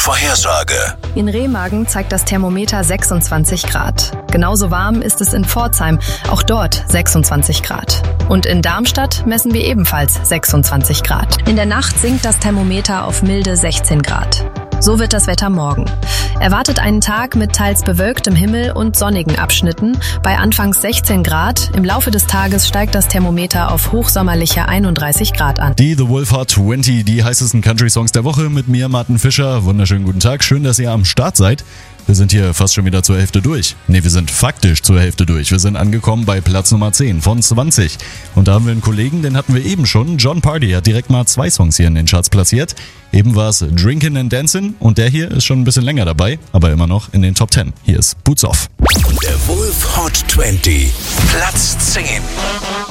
Vorhersage. In Remagen zeigt das Thermometer 26 Grad. Genauso warm ist es in Pforzheim, auch dort 26 Grad. Und in Darmstadt messen wir ebenfalls 26 Grad. In der Nacht sinkt das Thermometer auf milde 16 Grad. So wird das Wetter morgen. Erwartet einen Tag mit teils bewölktem Himmel und sonnigen Abschnitten. Bei anfangs 16 Grad. Im Laufe des Tages steigt das Thermometer auf hochsommerliche 31 Grad an. Die The Wolf Hot 20, die heißesten Country-Songs der Woche mit mir, Martin Fischer. Wunderschönen guten Tag, schön, dass ihr am Start seid. Wir sind hier fast schon wieder zur Hälfte durch. Wir sind faktisch zur Hälfte durch. Wir sind angekommen bei Platz Nummer 10 von 20. Und da haben wir einen Kollegen, den hatten wir eben schon. Jon Pardi hat direkt mal 2 Songs hier in den Charts platziert. Eben war es Drinkin' and Dancin' und der hier ist schon ein bisschen länger dabei, aber immer noch in den Top 10. Hier ist Boots Off. Der Wolf Hot 20, Platz 10.